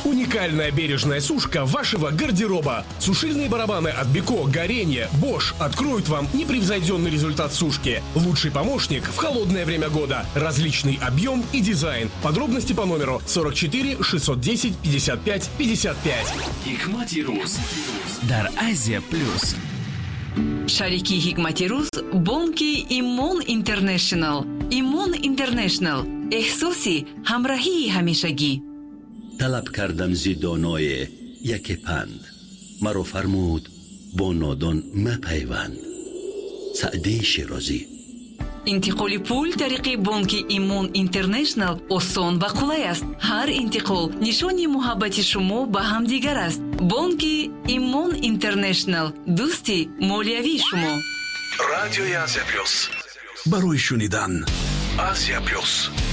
Уникальная бережная сушка вашего гардероба. Сушильные барабаны от Беко, Горение, Bosch откроют вам непревзойденный результат сушки. Лучший помощник в холодное время года. Различный объем и дизайн. Подробности по номеру 44 610 55 55. Hikmati Ruz در Азия Плюс. Шарики Hikmati Ruz бонки Имон Интернешнл. Имон Интернешнл. احساسی همراهی همیشگی. طلب کردم زیدانای یک پند، مرا فرمود با نادان مپیوند. سعدی شیرازی. انتقال پول طریق بانک ایمون اینترنشنل آسان و قلای است. هر انتقال نشانی محبت شما به همدیگر است. بانک ایمون اینترنشنل، دوستی مالیوی شما. رادیوی آسیا پلوس، برای شنیدن آسیا پلوس.